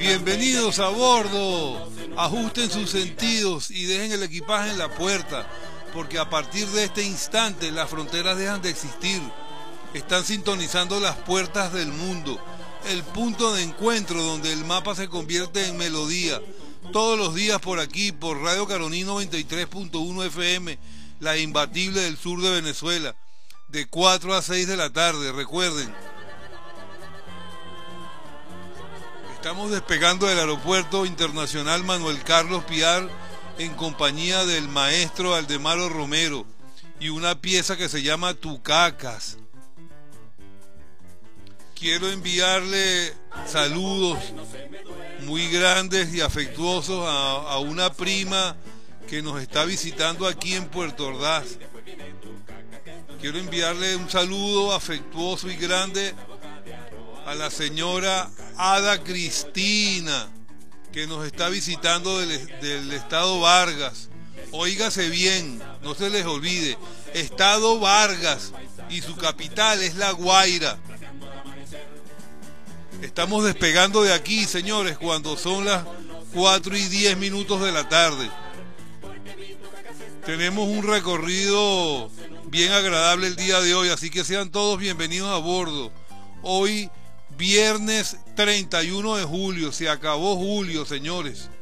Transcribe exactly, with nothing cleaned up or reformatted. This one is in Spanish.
Bienvenidos a bordo. Ajusten sus sentidos y dejen el equipaje en la puerta, porque a partir de este instante las fronteras dejan de existir. Están sintonizando las puertas del mundo, el punto de encuentro donde el mapa se convierte en melodía. Todos los días por aquí, por Radio Caroní noventa y tres punto uno F M, la imbatible del sur de Venezuela, de cuatro a seis de la tarde. Recuerden, estamos despegando del Aeropuerto Internacional Manuel Carlos Piar en compañía del maestro Aldemaro Romero y una pieza que se llama Tucacas. Quiero enviarle saludos muy grandes y afectuosos a, a una prima que nos está visitando aquí en Puerto Ordaz. Quiero enviarle un saludo afectuoso y grande a la señora Ada Cristina, que nos está visitando del, del estado Vargas. Óigase bien, no se les olvide, estado Vargas, y su capital es La Guaira. Estamos despegando de aquí, señores, cuando son las cuatro y diez minutos de la tarde. Tenemos un recorrido bien agradable el día de hoy, así que sean todos bienvenidos a bordo. Hoy, viernes treinta y uno de julio, se acabó julio, señores.